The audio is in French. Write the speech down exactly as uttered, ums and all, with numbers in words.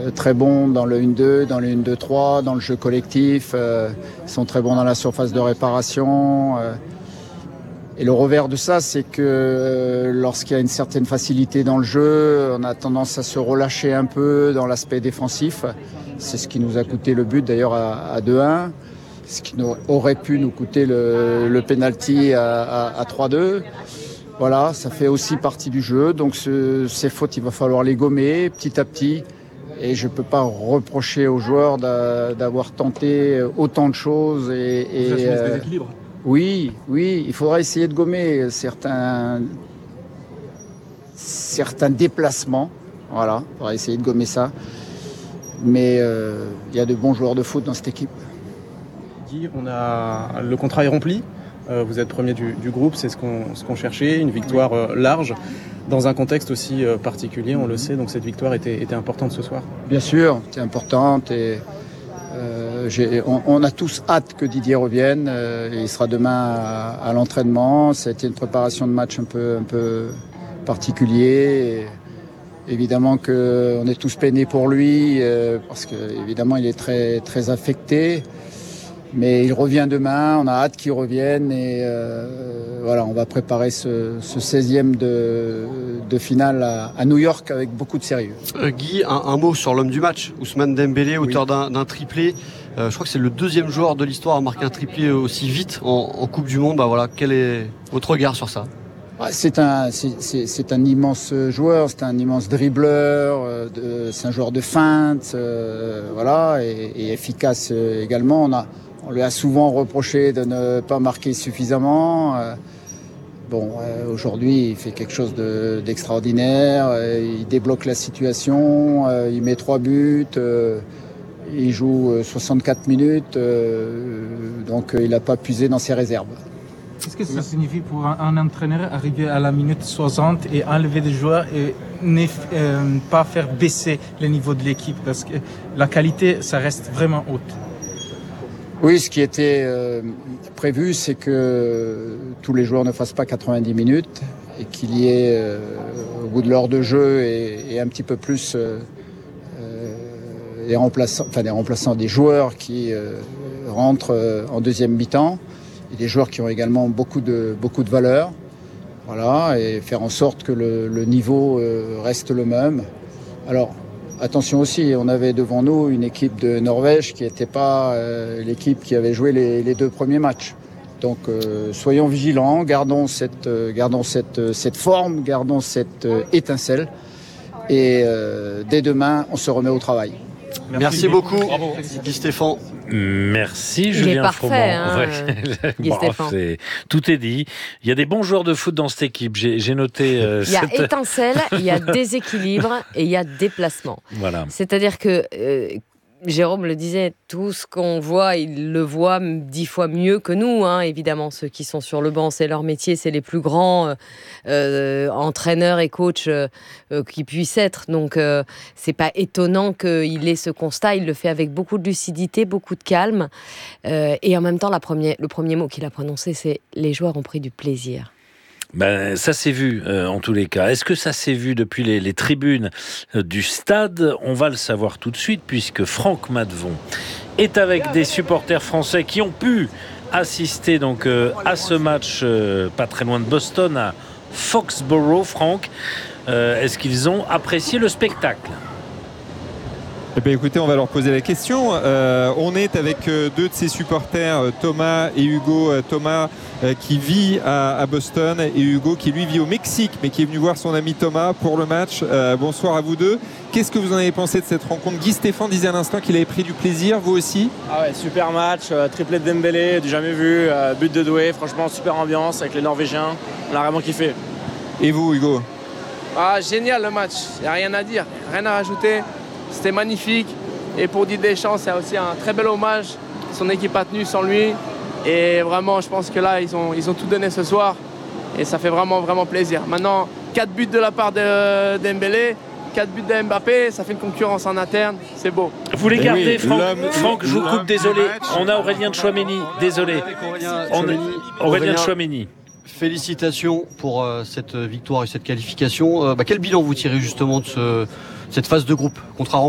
euh, très bons dans le un deux, dans le un deux trois, dans le jeu collectif. Euh, ils sont très bons dans la surface de réparation. Euh, et le revers de ça, c'est que euh, lorsqu'il y a une certaine facilité dans le jeu, on a tendance à se relâcher un peu dans l'aspect défensif. C'est ce qui nous a coûté le but d'ailleurs à, à deux un. Ce qui nous, aurait pu nous coûter le, le penalty à, à, à trois deux. Voilà, ça fait aussi partie du jeu. Donc ce, ces fautes, il va falloir les gommer petit à petit. Et je ne peux pas reprocher aux joueurs d'a, d'avoir tenté autant de choses. Et, et, Vous euh, des équilibres. Oui, oui, il faudra essayer de gommer certains, certains déplacements. Voilà, il faudra essayer de gommer ça. Mais euh, il y a de bons joueurs de foot dans cette équipe. Guy, on a... le contrat est rempli. Euh, vous êtes premier du, du groupe, c'est ce qu'on, ce qu'on cherchait, une victoire euh, large, dans un contexte aussi euh, particulier, on le sait, donc cette victoire était, était importante ce soir. Bien sûr, c'est importante et euh, j'ai, on, on a tous hâte que Didier revienne. Euh, il sera demain à, à l'entraînement. Ça a été une préparation de match un peu, un peu particulier. Et évidemment qu'on est tous peinés pour lui euh, parce qu'évidemment il est très, très affecté. Mais il revient demain, on a hâte qu'il revienne et euh, voilà, on va préparer ce, ce seizième de, de finale à, à New York avec beaucoup de sérieux. Euh, Guy, un, un mot sur l'homme du match, Ousmane Dembélé, auteur oui. d'un, d'un triplé. Euh, je crois que c'est le deuxième joueur de l'histoire à marquer un triplé aussi vite en, en Coupe du Monde. Bah voilà, quel est votre regard sur ça ? C'est un, c'est, c'est, c'est un immense joueur, c'est un immense dribbleur, euh, de, c'est un joueur de feinte, euh, voilà, et, et efficace euh, également. On a On lui a souvent reproché de ne pas marquer suffisamment. Bon, aujourd'hui, il fait quelque chose de, d'extraordinaire. Il débloque la situation. Il met trois buts. Il joue soixante-quatre minutes. Donc, il n'a pas puisé dans ses réserves. Qu'est-ce que ça signifie pour un, un entraîneur arriver à la minute soixante et enlever des joueurs et ne euh, pas faire baisser le niveau de l'équipe? Parce que la qualité, ça reste vraiment haute. Oui, ce qui était euh, prévu, c'est que tous les joueurs ne fassent pas quatre-vingt-dix minutes et qu'il y ait, euh, au bout de l'heure de jeu et, et un petit peu plus, euh, euh, des remplaçants, enfin des remplaçants, des joueurs qui euh, rentrent euh, en deuxième mi-temps et des joueurs qui ont également beaucoup de beaucoup de valeur. Voilà, et faire en sorte que le, le niveau euh, reste le même. Alors. Attention aussi, on avait devant nous une équipe de Norvège qui n'était pas euh, l'équipe qui avait joué les, les deux premiers matchs. Donc euh, soyons vigilants, gardons cette, euh, gardons cette, cette forme, gardons cette euh, étincelle. Et euh, dès demain, on se remet au travail. Merci, Merci beaucoup, Bravo. Guy Stéphane. Merci Julien Froment. Hein, ouais. bon, c'est, tout est dit. Il y a des bons joueurs de foot dans cette équipe. J'ai, j'ai noté. Euh, il y a cette... étincelle, il y a déséquilibre et il y a déplacement. Voilà. C'est-à-dire que euh, Jérôme le disait, tout ce qu'on voit, il le voit dix fois mieux que nous, hein, évidemment. Ceux qui sont sur le banc, c'est leur métier, c'est les plus grands euh, entraîneurs et coachs euh, euh, qui puissent être. Donc, euh, c'est pas étonnant qu'il ait ce constat. Il le fait avec beaucoup de lucidité, beaucoup de calme. Euh, et en même temps, la première, le premier mot qu'il a prononcé, c'est « les joueurs ont pris du plaisir ». Ben, ça s'est vu euh, en tous les cas. Est-ce que ça s'est vu depuis les, les tribunes euh, du stade ? On va le savoir tout de suite puisque Franck Madevon est avec des supporters français qui ont pu assister donc euh, à ce match euh, pas très loin de Boston à Foxborough. Franck, euh, est-ce qu'ils ont apprécié le spectacle ? Eh bien, écoutez, on va leur poser la question. Euh, on est avec euh, deux de ses supporters, euh, Thomas et Hugo. Euh, Thomas euh, qui vit à, à Boston et Hugo qui lui vit au Mexique, mais qui est venu voir son ami Thomas pour le match. Euh, bonsoir à vous deux. Qu'est-ce que vous en avez pensé de cette rencontre ? Guy Stéphane disait à l'instant qu'il avait pris du plaisir, vous aussi ? Ah ouais, super match, euh, triplé de Dembélé, du jamais vu, euh, but de Doué, franchement super ambiance avec les Norvégiens. On a vraiment kiffé. Et vous, Hugo ? Ah, génial le match, il n'y a rien à dire, rien à rajouter. C'était magnifique et pour Didier Deschamps, c'est aussi un très bel hommage. Son équipe a tenu sans lui et vraiment, je pense que là, ils ont, ils ont tout donné ce soir et ça fait vraiment, vraiment plaisir. Maintenant, quatre buts de la part de Dembélé, quatre buts de Mbappé, ça fait une concurrence en interne, c'est beau. Vous les gardez, oui, Franck, Franck, je vous coupe, désolé. On a Aurélien de Chouameni, désolé. Aurélien de Chouameni. Félicitations pour euh, cette victoire et cette qualification. Euh, bah, quel bilan vous tirez justement de ce, cette phase de groupe, contrat rempli ?